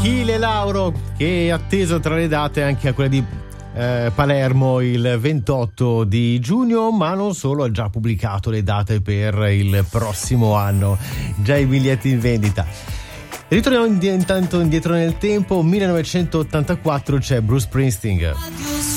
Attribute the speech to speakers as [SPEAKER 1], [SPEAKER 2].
[SPEAKER 1] Achille Lauro, che è atteso tra le date anche a quella di Palermo il 28 di giugno, ma non solo, ha già pubblicato le date per il prossimo anno, già i biglietti in vendita. Ritorniamo intanto indietro nel tempo, 1984, c'è Bruce Springsteen.